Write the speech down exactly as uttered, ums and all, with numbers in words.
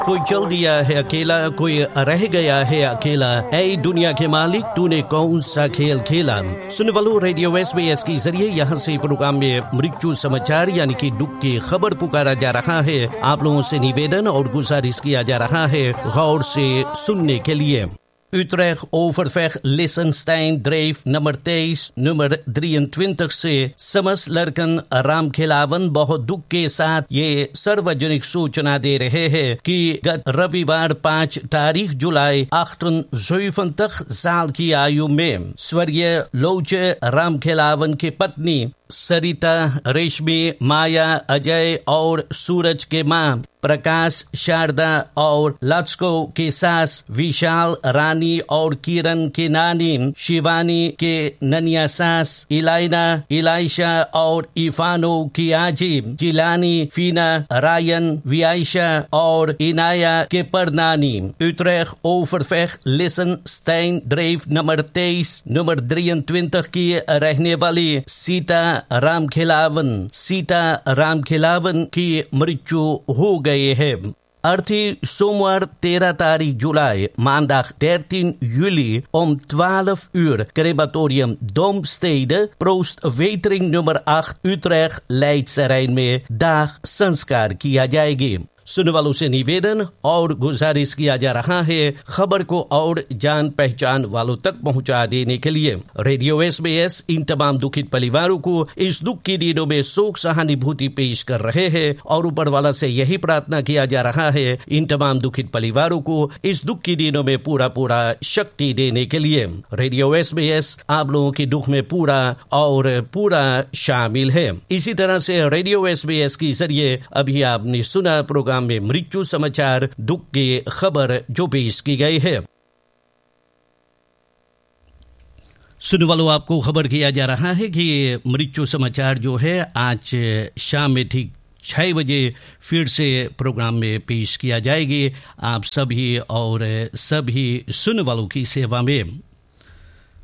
कोई चल दिया है अकेला, कोई रह गया है अकेला, ऐ दुनिया के मालिक तूने कौन सा खेल खेला। सुनने वालों, रेडियो एस बी एस के जरिए यहाँ से प्रोग्राम में मृत्यु समाचार यानी कि दुख की खबर पुकारा जा रहा है। आप लोगों से निवेदन और गुजारिश किया जा रहा है गौर से सुनने के लिए। Utrecht Overweg Lissenstein Dreef nummer तेईस nummer drieëntwintig से समस्त लड़कन राम खिलावन बहुत दुख के साथ ये सार्वजनिक सूचना दे रहे हैं कि गत रविवार पाँच तारीख जुलाई अठहत्तर साल की आयु में स्वर्गीय लोचे राम खिलावन की पत्नी सरिता, रेशमी, माया, अजय और सूरज के मां प्रकाश, शारदा और लक्ष्को के सास विशाल, रानी और किरण के नानी शिवानी के ननिया सास इलाइना, इलाइशा और इफानो की आजी जिलानी, फीना, रायन, वियाइशा और इनाया के परनानी Utrecht Overweg Lissenstein Dreef number तेईस नंबर drieëntwintig की रहने वाली सीता राम खिलावन सीता राम खिलावन की मृत्यु हो गई है। अर्थी सोमवार तेरह तारीख जुलाई maandag dertien juli om twaalf uur crematorium Domstede Proost Wetering nummer acht Utrecht Leidsterrein में दाह संस्कार किया जाएगी। सुनने वालों से निवेदन और गुजारिश किया जा रहा है खबर को और जान पहचान वालों तक पहुंचा देने के लिए। रेडियो एस बी एस इन तमाम दुखित परिवारों को इस दुख की दिनों में शोक सहानुभूति पेश कर रहे हैं और ऊपर वाला से यही प्रार्थना किया जा रहा है इन तमाम दुखित परिवारों को इस दुख की दिनों में पूरा पूरा शक्ति देने के लिए। रेडियो एस बी एस आप लोगों के दुख में पूरा और पूरा शामिल है। इसी तरह से रेडियो एस बी एस के जरिए अभी आपने सुना प्रोग्राम में मृत्यु समाचार दुख की खबर जो पेश की गई है। सुनने वालों, आपको खबर किया जा रहा है कि मृत्यु समाचार जो है आज शाम में ठीक छह बजे फिर से प्रोग्राम में पेश किया जाएगी आप सभी और सभी सुनने वालों की सेवा में।